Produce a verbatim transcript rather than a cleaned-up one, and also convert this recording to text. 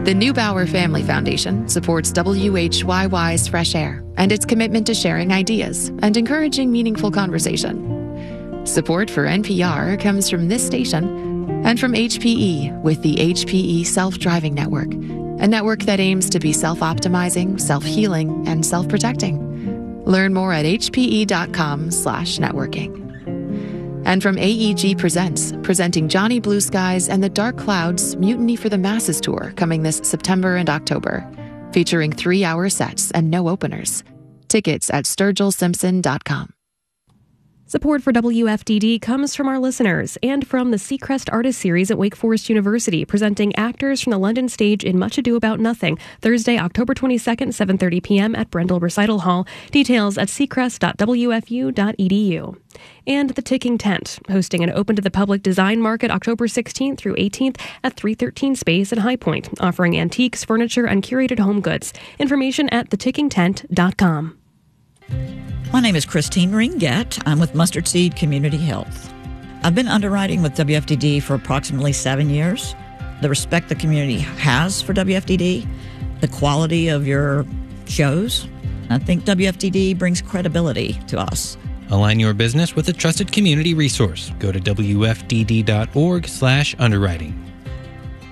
The Neubauer Family Foundation supports W H Y Y's Fresh Air and its commitment to sharing ideas and encouraging meaningful conversation. Support for N P R comes from this station and from H P E with the H P E Self-Driving Network, a network that aims to be self-optimizing, self-healing, and self-protecting. Learn more at hpe.com slash networking. And from A E G Presents, presenting Johnny Blue Skies and the Dark Clouds Mutiny for the Masses Tour coming this September and October, featuring three-hour sets and no openers. Tickets at sturgill simpson dot com. Support for W F D D comes from our listeners and from the Seacrest Artist Series at Wake Forest University, presenting actors from the London stage in Much Ado About Nothing, Thursday, October twenty-second, seven thirty p.m. at Brendel Recital Hall. Details at seacrest dot w f u dot e d u. And The Ticking Tent, hosting an open-to-the-public design market October sixteenth through eighteenth at three thirteen Space in High Point, offering antiques, furniture, and curated home goods. Information at the ticking tent dot com. My name is Christine Ringett. I'm with Mustard Seed Community Health. I've been underwriting with W F D D for approximately seven years. The respect the community has for W F D D, the quality of your shows, I think W F D D brings credibility to us. Align your business with a trusted community resource. Go to W F D D dot org slash underwriting.